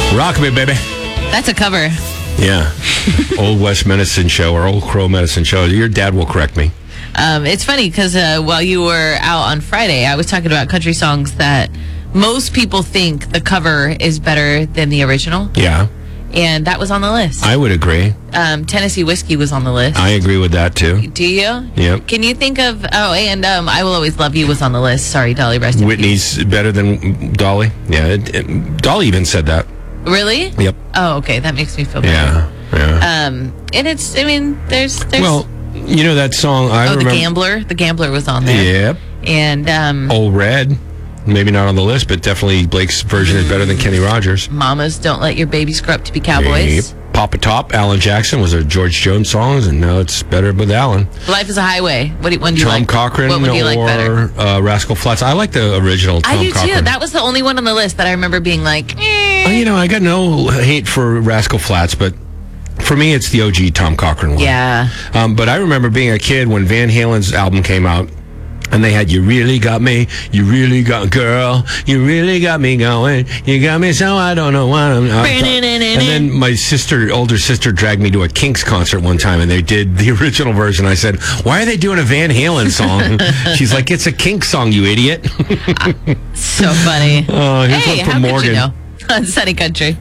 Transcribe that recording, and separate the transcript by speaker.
Speaker 1: Rock me, baby.
Speaker 2: That's a cover.
Speaker 1: Yeah. Old West Medicine Show or Old Crow Medicine Show. Your dad will correct me.
Speaker 2: It's funny because while you were out on Friday, I was talking about country songs that most people think the cover is better than the original.
Speaker 1: Yeah.
Speaker 2: And that was on the list.
Speaker 1: I would agree.
Speaker 2: Tennessee Whiskey was on the list.
Speaker 1: I agree with that, too.
Speaker 2: Do you?
Speaker 1: Yep.
Speaker 2: Can you think of... Oh, and I Will Always Love You was on the list. Sorry, Dolly, rest in
Speaker 1: Whitney's
Speaker 2: peace.
Speaker 1: better than Dolly. Yeah. Dolly even said that.
Speaker 2: Really?
Speaker 1: Yep.
Speaker 2: Oh, okay. That makes me feel better.
Speaker 1: Yeah.
Speaker 2: And it's... I mean, there's...
Speaker 1: Well, you know that song... I remember...
Speaker 2: The Gambler. The Gambler was on there.
Speaker 1: Yep.
Speaker 2: And...
Speaker 1: Old Red. Maybe not on the list, but definitely Blake's version is better than Kenny Rogers.
Speaker 2: Mamas Don't Let Your Babies Grow Up to Be Cowboys.
Speaker 1: Yep. Papa Top, Alan Jackson was a George Jones song, and now it's better with Alan.
Speaker 2: Life is a Highway. What do you like?
Speaker 1: Tom Cochran
Speaker 2: what would you like better?
Speaker 1: Rascal Flatts. I like the original Tom Cochran.
Speaker 2: I do too. That was the only one on the list that I remember being like,
Speaker 1: You know, I got no hate for Rascal Flatts, but for me, it's the OG Tom Cochran one.
Speaker 2: Yeah.
Speaker 1: But I remember being a kid when Van Halen's album came out, and they had You Really Got Me, You Really Got Girl, You Really Got Me Going, You Got Me So I Don't Know What I'm And then my older sister, dragged me to a Kinks concert one time, and they did the original version. I said, why are they doing a Van Halen song? She's like, it's a Kinks song, you idiot.
Speaker 2: So funny.
Speaker 1: Here's
Speaker 2: Hey,
Speaker 1: one from
Speaker 2: how
Speaker 1: Morgan.
Speaker 2: could you know? On Sunny Country.